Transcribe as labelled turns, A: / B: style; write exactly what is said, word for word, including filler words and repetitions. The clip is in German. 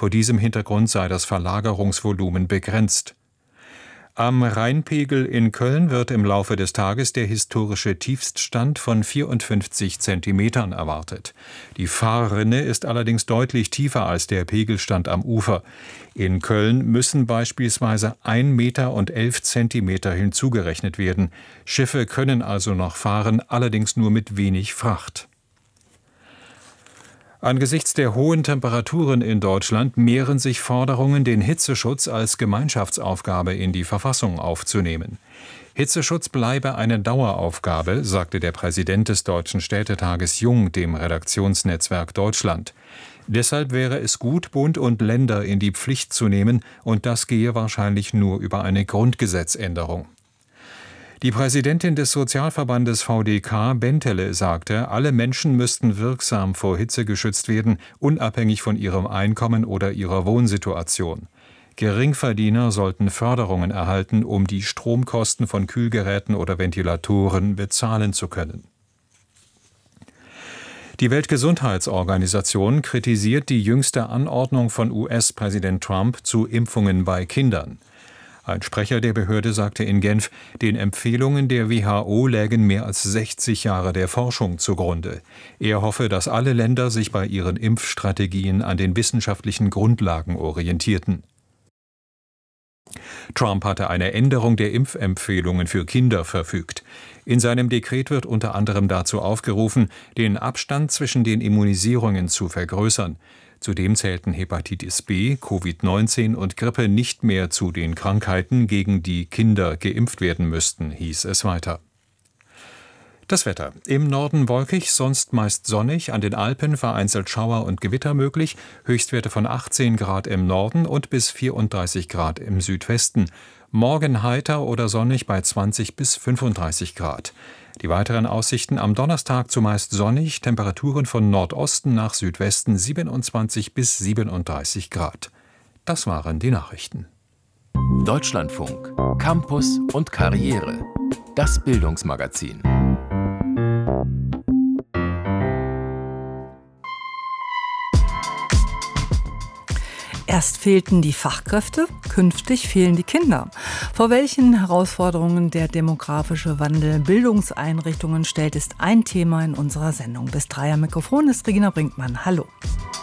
A: Vor diesem Hintergrund sei das Verlagerungsvolumen begrenzt. Am Rheinpegel in Köln wird im Laufe des Tages der historische Tiefststand von vierundfünfzig Zentimetern erwartet. Die Fahrrinne ist allerdings deutlich tiefer als der Pegelstand am Ufer. In Köln müssen beispielsweise ein Meter und elf Zentimeter hinzugerechnet werden. Schiffe können also noch fahren, allerdings nur mit wenig Fracht. Angesichts der hohen Temperaturen in Deutschland mehren sich Forderungen, den Hitzeschutz als Gemeinschaftsaufgabe in die Verfassung aufzunehmen. Hitzeschutz bleibe eine Daueraufgabe, sagte der Präsident des Deutschen Städtetages Jung dem Redaktionsnetzwerk Deutschland. Deshalb wäre es gut, Bund und Länder in die Pflicht zu nehmen, und das gehe wahrscheinlich nur über eine Grundgesetzänderung. Die Präsidentin des Sozialverbandes V D K, Bentele, sagte, alle Menschen müssten wirksam vor Hitze geschützt werden, unabhängig von ihrem Einkommen oder ihrer Wohnsituation. Geringverdiener sollten Förderungen erhalten, um die Stromkosten von Kühlgeräten oder Ventilatoren bezahlen zu können. Die Weltgesundheitsorganisation kritisiert die jüngste Anordnung von U S-Präsident Trump zu Impfungen bei Kindern. Ein Sprecher der Behörde sagte in Genf, den Empfehlungen der W H O lägen mehr als sechzig Jahre der Forschung zugrunde. Er hoffe, dass alle Länder sich bei ihren Impfstrategien an den wissenschaftlichen Grundlagen orientierten. Trump hatte eine Änderung der Impfempfehlungen für Kinder verfügt. In seinem Dekret wird unter anderem dazu aufgerufen, den Abstand zwischen den Immunisierungen zu vergrößern. Zudem zählten Hepatitis B, Covid neunzehn und Grippe nicht mehr zu den Krankheiten, gegen die Kinder geimpft werden müssten, hieß es weiter. Das Wetter. Im Norden wolkig, sonst meist sonnig, an den Alpen vereinzelt Schauer und Gewitter möglich, Höchstwerte von achtzehn Grad im Norden und bis vierunddreißig Grad im Südwesten. Morgen heiter oder sonnig bei zwanzig bis fünfunddreißig Grad. Die weiteren Aussichten am Donnerstag zumeist sonnig, Temperaturen von Nordosten nach Südwesten siebenundzwanzig bis siebenunddreißig Grad. Das waren die Nachrichten.
B: Deutschlandfunk, Campus und Karriere. Das Bildungsmagazin.
C: Erst fehlten die Fachkräfte, künftig fehlen die Kinder. Vor welchen Herausforderungen der demografische Wandel Bildungseinrichtungen stellt, ist ein Thema in unserer Sendung. Bis drei am Mikrofon ist Regina Brinkmann. Hallo.